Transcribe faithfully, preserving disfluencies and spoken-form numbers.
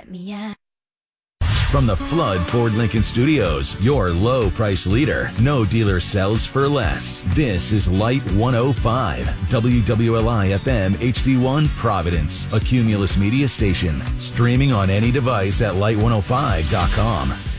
me out. From the Flood Ford Lincoln Studios, your low price leader. No dealer sells for less. This is Light one oh five, W W L I F M H D one Providence, a Cumulus media station. Streaming on any device at light one oh five dot com.